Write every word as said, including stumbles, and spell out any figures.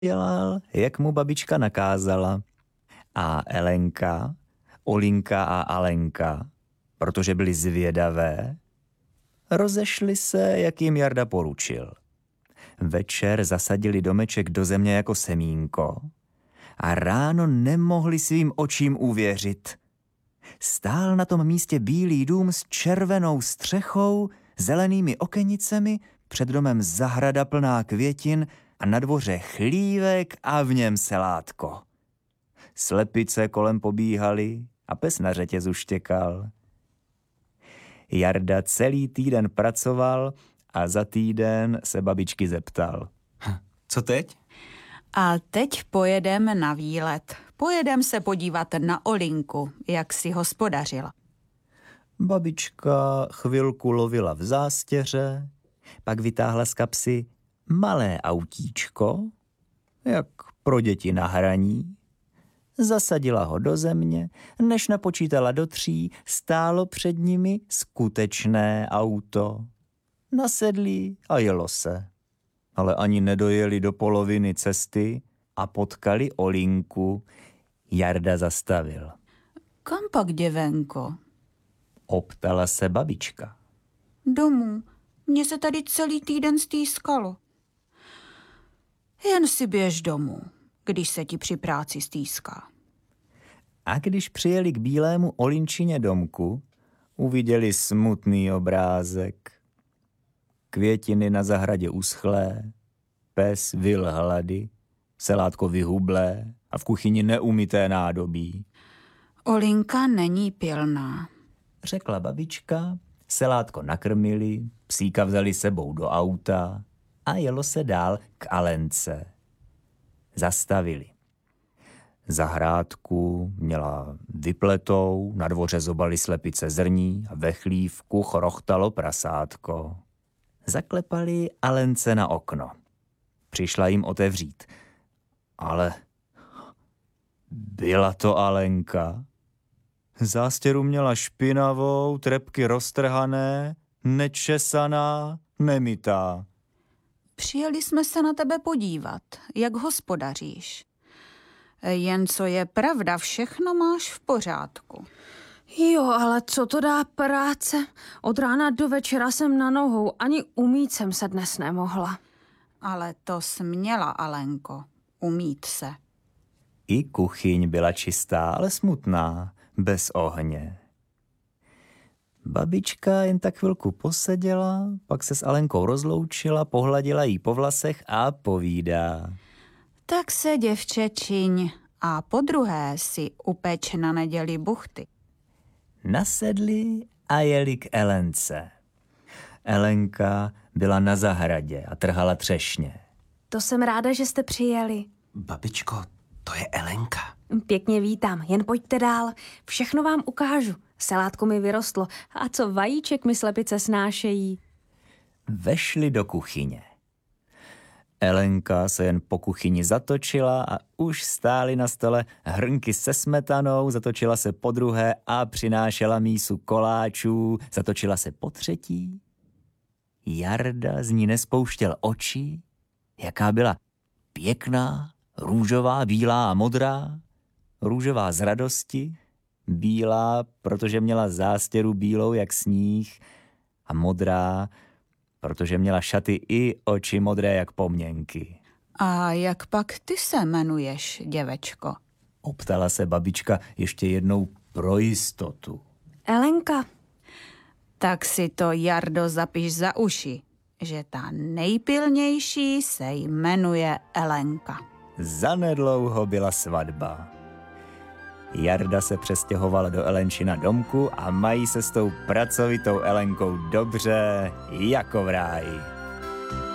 dělal, jak mu babička nakázala. A Elenka, Olinka a Alenka, protože byli zvědavé, rozešli se, jak jim Jarda poručil. Večer zasadili domeček do země jako semínko a ráno nemohli svým očím uvěřit. Stál na tom místě bílý dům s červenou střechou, zelenými okenicemi, před domem zahrada plná květin a na dvoře chlívek a v něm selátko. Slepice kolem pobíhaly a pes na řetězu štěkal. Jarda celý týden pracoval a za týden se babičky zeptal. Co teď? A teď pojedeme na výlet. Pojedem se podívat na Olinku, jak si hospodařila. Babička chvilku lovila v zástěře, pak vytáhla z kapsy malé autíčko, jak pro děti na hraní. Zasadila ho do země, než napočítala do tří, stálo před nimi skutečné auto. Nasedli a jelo se. Ale ani nedojeli do poloviny cesty a potkali Olinku. Jarda zastavil. Kam pak, děvenko? Optala se babička. Domů. Mně se tady celý týden stýskalo. Jen si běž domů, když se ti při práci stýská. A když přijeli k bílému Olinčině domku, uviděli smutný obrázek. Květiny na zahradě uschlé, pes vyl hlady, selátko vyhublé a v kuchyni neumyté nádobí. Olinka není pilná, řekla babička, selátko nakrmili, psíka vzali sebou do auta a jelo se dál k Alence. Zastavili. Zahrádku měla vypletou, na dvoře zobaly slepice zrní a ve chlívku chrochtalo prasátko. Zaklepali Alence na okno. Přišla jim otevřít. Ale byla to Alenka. Zástěru měla špinavou, trepky roztrhané, nečesaná, nemytá. Přijeli jsme se na tebe podívat, jak hospodaříš. Jen co je pravda, všechno máš v pořádku. Jo, ale co to dá práce? Od rána do večera jsem na nohou, ani umýt jsem se dnes nemohla. Ale to směla, Alenko, umýt se. I kuchyň byla čistá, ale smutná, bez ohně. Babička jen tak chvilku poseděla, pak se s Alenkou rozloučila, pohladila jí po vlasech a povídá. Tak se, děvče, čiň a podruhé si upeč na neděli buchty. Nasedli a jeli k Elence. Elenka byla na zahradě a trhala třešně. To jsem ráda, že jste přijeli. Babičko, to je Elenka. Pěkně vítám, jen pojďte dál. Všechno vám ukážu. Selátko mi vyrostlo. A co vajíček mi slepice snášejí. Vešli do kuchyně. Elenka se jen po kuchyni zatočila a už stály na stole hrnky se smetanou, zatočila se po druhé a přinášela mísu koláčů, zatočila se po třetí. Jarda z ní nespouštěl oči, jaká byla pěkná, růžová, bílá a modrá, růžová z radosti, bílá, protože měla zástěru bílou jak sníh a modrá, protože měla šaty i oči modré jak pomněnky. A jak pak ty se jmenuješ, děvečko? Optala se babička ještě jednou pro jistotu. Elenka. Tak si to, Jardo, zapiš za uši, že ta nejpilnější se jmenuje Elenka. Zanedlouho byla svatba. Jarda se přestěhovala do Elenčina domku a mají se s tou pracovitou Elenkou dobře jako v ráji.